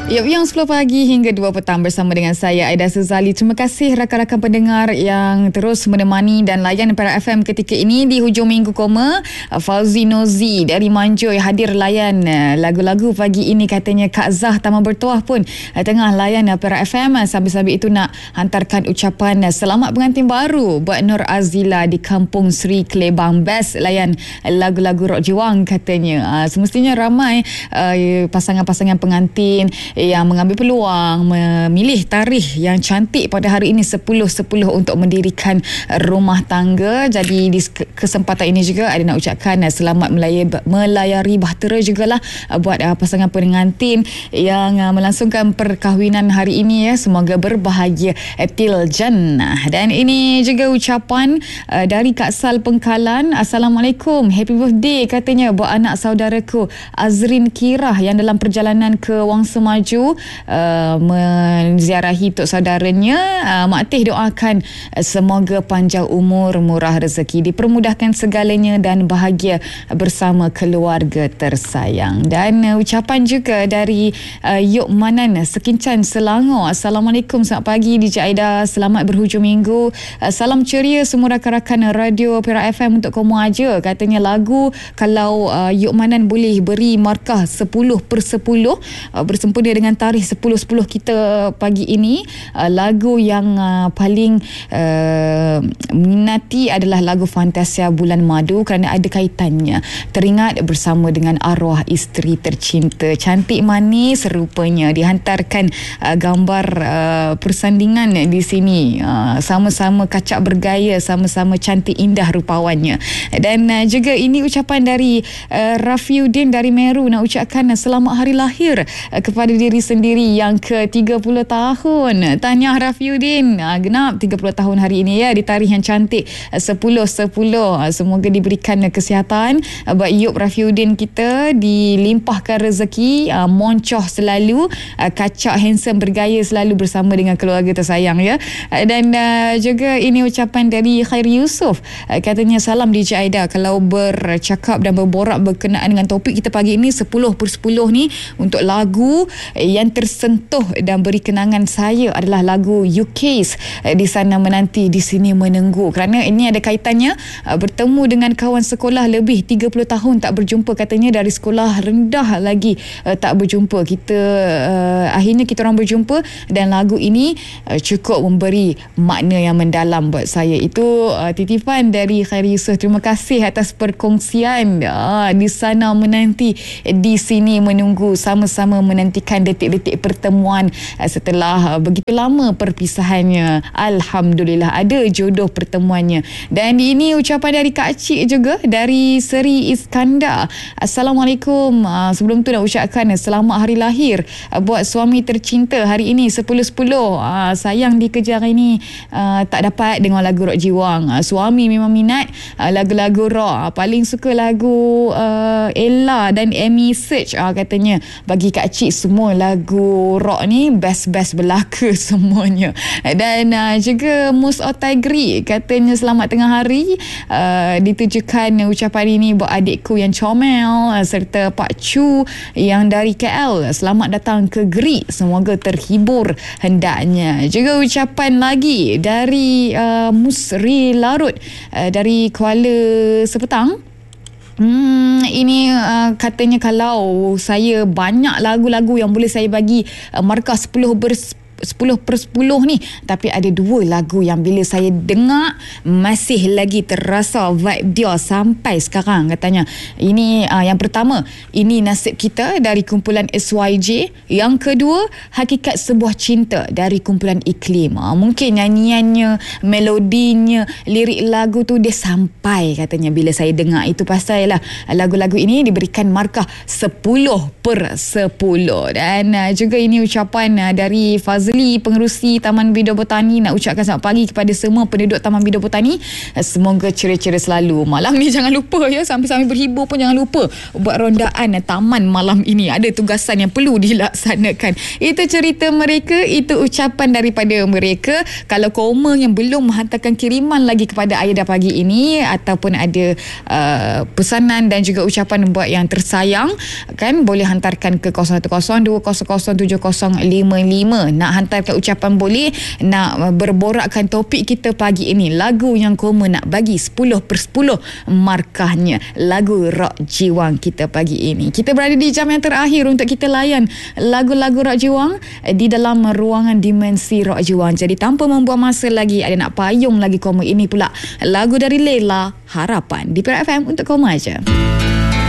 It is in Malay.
Yang 10 pagi hingga 2 petang bersama dengan saya Aida Suzali. Terima kasih rakan-rakan pendengar yang terus menemani dan layan Perak FM ketika ini di hujung minggu koma. Fauzi Nozi dari Manjoy hadir layan lagu-lagu pagi ini. Katanya Kak Zah Taman Bertuah pun tengah layan Perak FM. Sambil-sambil itu nak hantarkan ucapan selamat pengantin baru buat Nur Azila di Kampung Sri Kelebang. Best layan lagu-lagu rock jiwang katanya. Semestinya ramai pasangan-pasangan pengantin yang mengambil peluang memilih tarikh yang cantik pada hari ini 10-10 untuk mendirikan rumah tangga. Jadi di kesempatan ini juga ada nak ucapkan selamat melayari bahtera jugalah buat pasangan pengantin yang melangsungkan perkahwinan hari ini ya. Semoga berbahagia til jannah. Dan ini juga ucapan dari Kak Sal Pengkalan. Assalamualaikum, happy birthday katanya buat anak saudaraku Azrin Kirah yang dalam perjalanan ke Wangsa Maju menziarahi tok saudaranya. Mak Teh doakan semoga panjang umur, murah rezeki, dipermudahkan segalanya dan bahagia bersama keluarga tersayang. Dan ucapan juga dari Yok Manan Sekincan Selangor. Assalamualaikum, selamat pagi DJ Aida, selamat berhujung minggu, salam ceria semua rakan-rakan radio Perak FM untuk kamu aja. Katanya lagu kalau Yok Manan boleh beri markah 10/10 bersempena dengan tarikh 10-10 kita pagi ini, lagu yang paling minati adalah lagu Fantasia Bulan Madu kerana ada kaitannya teringat bersama dengan arwah isteri tercinta. Cantik manis rupanya. Dihantarkan gambar persandingan di sini, sama-sama kacak bergaya, sama-sama cantik indah rupawannya. Dan juga ini ucapan dari Rafiuddin dari Meru, nak ucapkan selamat hari lahir kepada diri sendiri yang ke-30 tahun. Tahniah Rafiuddin, genap 30 tahun hari ini ya, di tarikh yang cantik 10-10. Semoga diberikan kesihatan buat Yop Rafiuddin kita, dilimpahkan rezeki, moncoh selalu, kacak handsome bergaya selalu bersama dengan keluarga tersayang ya. Dan juga ini ucapan dari Khair Yusof, katanya salam DJ Aida, kalau bercakap dan berborak berkenaan dengan topik kita pagi ini 10/10 ni, untuk lagu yang tersentuh dan beri kenangan saya adalah lagu UK's Di Sana Menanti Di Sini Menunggu, kerana ini ada kaitannya bertemu dengan kawan sekolah lebih 30 tahun tak berjumpa, katanya dari sekolah rendah lagi tak berjumpa. Kita akhirnya kita orang berjumpa dan lagu ini cukup memberi makna yang mendalam buat saya. Itu titipan dari Khair Yusof. Terima kasih atas perkongsian. Di sana menanti, di sini menunggu, sama-sama menantikan detik-detik pertemuan setelah begitu lama perpisahannya. Alhamdulillah ada jodoh pertemuannya. Dan ini ucapan dari Kak Cik juga, dari Seri Iskandar. Assalamualaikum, sebelum tu nak ucapkan selamat hari lahir buat suami tercinta hari ini 10-10. Sayang di kerja hari ini tak dapat dengar lagu rock jiwang. Suami memang minat lagu-lagu rock, paling suka lagu Ella dan Amy Search. Katanya bagi Kak Cik semua lagu rock ni best-best belaka semuanya. Dan juga Mus Otaigri katanya selamat tengah hari, ditujukan ucapan ini buat adikku yang comel serta Pak Chu yang dari KL. Selamat datang ke Geri, semoga terhibur hendaknya. Juga ucapan lagi dari Musri Larut dari Kuala Sepetang. Ini katanya kalau saya banyak lagu-lagu yang boleh saya bagi markah 10/10 ni, tapi ada 2 lagu yang bila saya dengar masih lagi terasa vibe dia sampai sekarang. Katanya ini yang pertama, Ini Nasib Kita dari kumpulan SYJ. Yang kedua, Hakikat Sebuah Cinta dari kumpulan Iklim. Mungkin nyanyiannya, melodinya, lirik lagu tu dia sampai katanya bila saya dengar. Itu pasal lah lagu-lagu ini diberikan markah 10/10. Dan juga ini ucapan dari Fazal Razli, pengerusi Taman Bidor Botani, nak ucapkan selamat pagi kepada semua penduduk Taman Bidor Botani. Semoga ceria-ceria selalu. Malam ni jangan lupa ya, sambil-sambil berhibur pun jangan lupa buat rondaan taman malam ini. Ada tugasan yang perlu dilaksanakan. Itu cerita mereka, itu ucapan daripada mereka. Kalau koma yang belum menghantarkan kiriman lagi kepada Aida pagi ini, ataupun ada pesanan dan juga ucapan buat yang tersayang, kan boleh hantarkan ke 0102007055. Nak hantarkan ucapan boleh, nak berborakkan topik kita pagi ini, lagu yang koma nak bagi 10/10 markahnya, lagu rock jiwang kita pagi ini. Kita berada di jam yang terakhir untuk kita layan lagu-lagu rock jiwang di dalam ruangan dimensi rock jiwang. Jadi tanpa membuang masa lagi, ada nak payung lagi koma ini pula, lagu dari Lela, Harapan di Perak FM untuk koma aja.